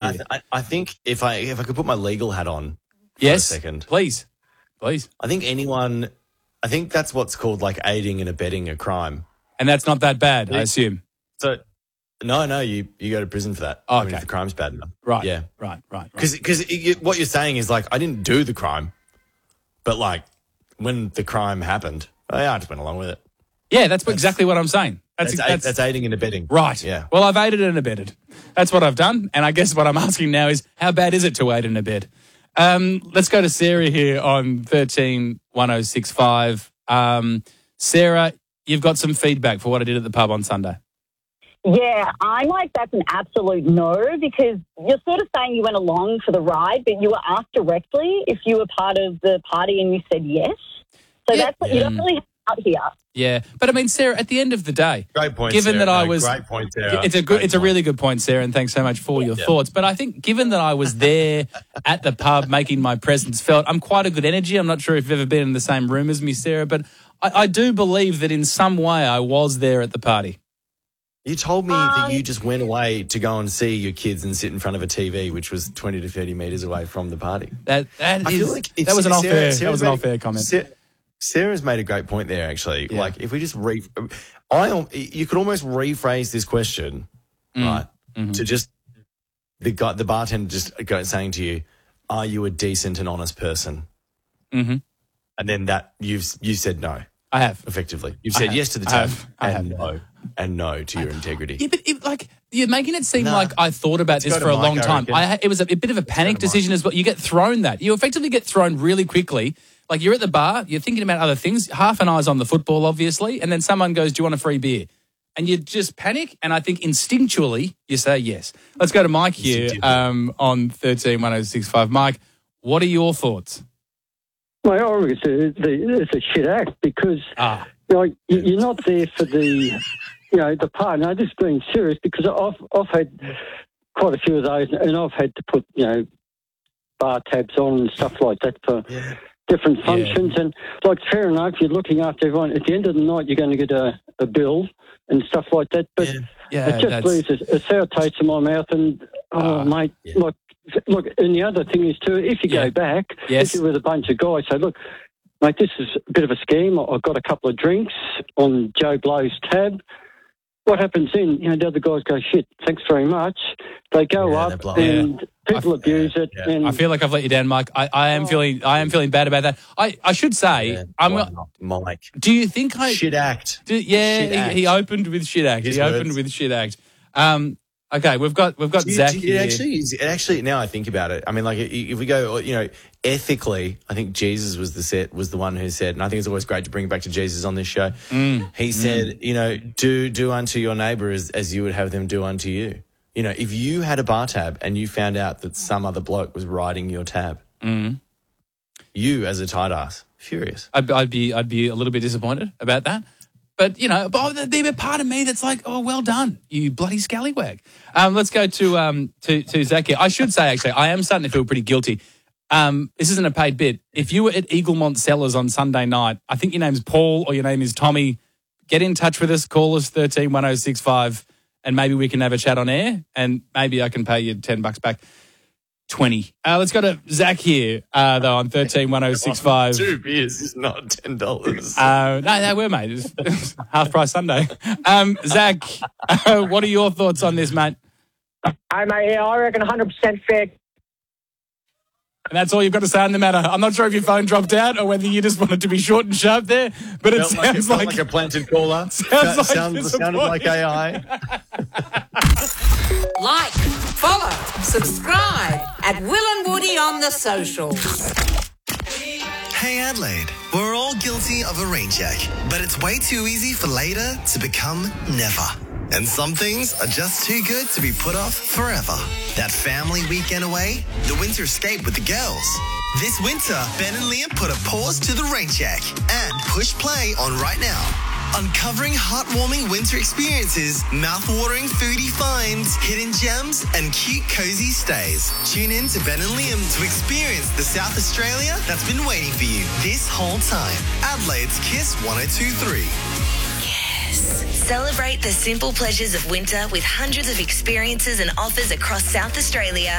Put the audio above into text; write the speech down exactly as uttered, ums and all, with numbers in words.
here. I, th- I, I think if I if I could put my legal hat on for yes, a second. please. Please. I think anyone, I think that's what's called like aiding and abetting a crime. And that's not that bad, I assume. So, no, no, you, you go to prison for that. Oh, I mean, okay. if the crime's bad enough. Right. Yeah. Right, right, right. Because what you're saying is like, I didn't do the crime, but like when the crime happened, oh, yeah, I just went along with it. Yeah, that's, that's exactly what I'm saying. That's, that's, that's, that's aiding and abetting. Right. Yeah. Well, I've aided and abetted. That's what I've done. And I guess what I'm asking now is, how bad is it to aid and abet? Um, let's go to Sarah here on thirteen one oh six five. Um, Sarah, you've got some feedback for what I did at the pub on Sunday. Yeah, I'm like, that's an absolute no, because you're sort of saying you went along for the ride, but you were asked directly if you were part of the party and you said yes. So Yeah. that's what you don't really have out here. Yeah, but I mean, Sarah, at the end of the day, Great point, given Sarah. that I No, was, great point, Sarah. it's a good, Great it's a point. really good point, Sarah, and thanks so much for your Yeah. thoughts. But I think, given that I was there at the pub making my presence felt, I'm quite a good energy. I'm not sure if you've ever been in the same room as me, Sarah, but I, I do believe that in some way I was there at the party. You told me Um, that you just went away to go and see your kids and sit in front of a T V, which was twenty to thirty metres away from the party. That that I is, feel like it's- that was an Sarah- unfair, that Sarah's was an made- unfair comment. Sarah, Sarah's made a great point there, actually. Yeah. Like, if we just re, I you could almost rephrase this question, Mm. right, Mm-hmm. to just the guy, the bartender just go, saying to you, "Are you a decent and honest person?" Mm-hmm. And then that you've you said no. I have. Effectively, you've I said have. yes to the I tab have. I and have. no and no to your integrity. Yeah, but it, like you're making it seem No. like I thought about Let's this go to for a Mike, long I time. reckon. I, it was a, a bit of a panic to Mike. decision as well. You get thrown that. You effectively get thrown really quickly. Like you're at the bar, you're thinking about other things. Half an eye's on the football, obviously, and then someone goes, "Do you want a free beer?" And you just panic. And I think instinctually you say yes. Let's go to Mike here um, on thirteen one oh six five. Mike, what are your thoughts? Well, I reckon it's a, the- it's a shit act because Ah, you know, you- you're not there for the, you know, the part. No, this is being serious because I've I've had quite a few of those, and I've had to put, you know, bar tabs on and stuff like that for Yeah. different functions. And like, fair enough, you're looking after everyone. At the end of the night, you're going to get a, a bill and stuff like that. But Yeah. yeah, it just that's leaves a, a sour taste in my mouth. And oh, Ah, mate, yeah. look, look. And the other thing is too, if you Yeah. go back, Yes. if you're with a bunch of guys, say, look, mate, this is a bit of a scheme. I've got a couple of drinks on Joe Blow's tab. What happens then? You know, the other guys go, shit, thanks very much. They go Yeah, they up blow and people I- abuse it. yeah. And I feel like I've let you down, Mike. I, I am feeling I am feeling bad about that. I, I should say, Yeah, I'm. why not? Mike. Do you think I? Shit act. Do, yeah, Shit act. he, he opened with shit act. His he opened words. with shit act. Um, okay, we've got we've got Do you- Zach do you- here. It actually, is- it actually, now I think about it, I mean, like, if we go, you know, ethically, I think Jesus was the set was the one who said, and I think it's always great to bring it back to Jesus on this show. Mm. He said, you know, do do unto your neighbour as, as you would have them do unto you. You know, if you had a bar tab and you found out that some other bloke was riding your tab, Mm. you as a tight ass, furious. I'd, I'd be I'd be a little bit disappointed about that. But, you know, but there'd be a part of me that's like, oh, well done, you bloody scallywag. Um, let's go to um to, to Zach here. I should say, actually, I am starting to feel pretty guilty. Um, this isn't a paid bit. If you were at Eaglemont Cellars on Sunday night, I think your name's Paul or your name is Tommy, get in touch with us, call us thirteen one oh six five, and maybe we can have a chat on air, and maybe I can pay you ten bucks back. twenty. Uh, let's go to Zach here, uh, though, on thirteen one oh six five. Two beers is not ten dollars. Uh, no, no, we're mate. It's, it's half price Sunday. Um, Zach, uh, what are your thoughts on this, mate? I mate, yeah, I reckon one hundred percent fair. And that's all you've got to say on the matter. I'm not sure if your phone dropped out or whether you just wanted to be short and sharp there, but it Felt like, it sounds felt like, like a planted caller. Sounds like sounds, sounded like A I. Like, follow, subscribe at Will and Woody on the socials. Hey Adelaide, we're all guilty of a rain check, but it's way too easy for later to become never. And some things are just too good to be put off forever. That family weekend away, the winter escape with the girls. This winter, Ben and Liam put a pause to the rain check and push play on right now. Uncovering heartwarming winter experiences, mouth-watering foodie finds, hidden gems, and cute cozy stays. Tune in to Ben and Liam to experience the South Australia that's been waiting for you this whole time. Adelaide's Kiss one oh two point three. Celebrate the simple pleasures of winter with hundreds of experiences and offers across South Australia